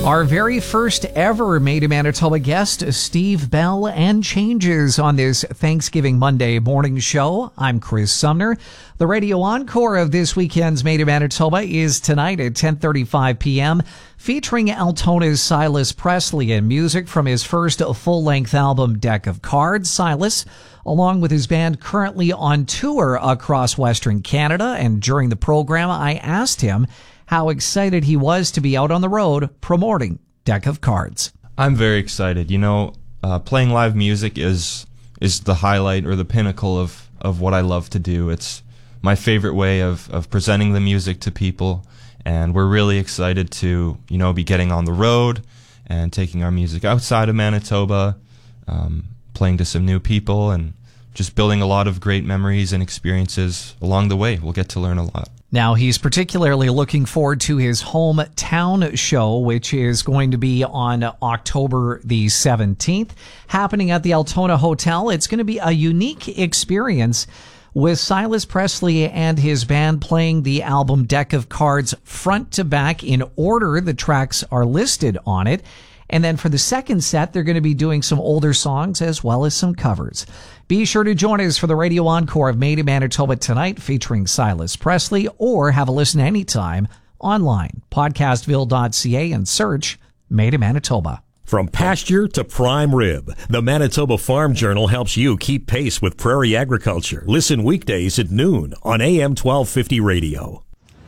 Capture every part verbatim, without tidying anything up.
Our very first ever Made in Manitoba guest, Steve Bell, and changes on this Thanksgiving Monday morning show. I'm Chris Sumner. The radio encore of this weekend's Made in Manitoba is tonight at ten thirty-five p.m., featuring Altona's Silas Presley and music from his first full-length album, Deck of Cards. Silas, along with his band, currently on tour across Western Canada, and during the program, I asked him how excited he was to be out on the road promoting Deck of Cards. I'm very excited. You know, uh, playing live music is is the highlight or the pinnacle of, of what I love to do. It's my favorite way of, of presenting the music to people, and we're really excited to, you know, be getting on the road and taking our music outside of Manitoba, um, playing to some new people, and just building a lot of great memories and experiences along the way. We'll get to learn a lot. Now, he's particularly looking forward to his hometown show, which is going to be on October the seventeenth, happening at the Altona Hotel. It's going to be a unique experience with Silas Presley and his band playing the album Deck of Cards front to back in order the tracks are listed on it. And then for the second set, they're going to be doing some older songs as well as some covers. Be sure to join us for the radio encore of Made in Manitoba tonight, featuring Silas Presley, or have a listen anytime online, podcastville dot c a, and search Made in Manitoba. From pasture to prime rib, the Manitoba Farm Journal helps you keep pace with prairie agriculture. Listen weekdays at noon on A M twelve fifty radio.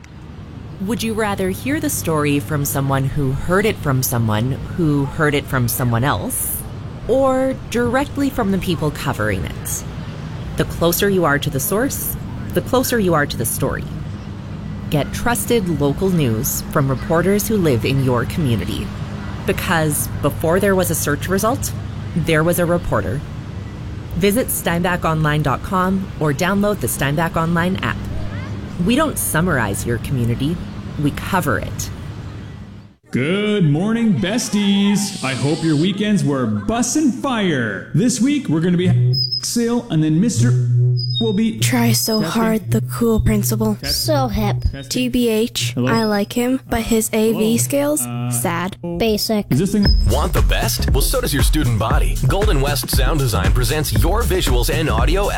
Would you rather hear the story from someone who heard it from someone who heard it from someone else, or directly from the people covering it? The closer you are to the source, the closer you are to the story. Get trusted local news from reporters who live in your community. Because before there was a search result, there was a reporter. Visit steinbach online dot com or download the Steinbach Online app. We don't summarize your community, we cover it. Good morning, besties. I hope your weekends were bussin' fire. This week, we're going to be sale, and then Mister will be... Try so testing. hard, the cool principal. Testing. So hip. Testing. T B H, Hello? I like him, but his A V Hello? skills, Uh, sad. Basic. Is this thing... Want the best? Well, so does your student body. Golden West Sound Design presents your visuals and audio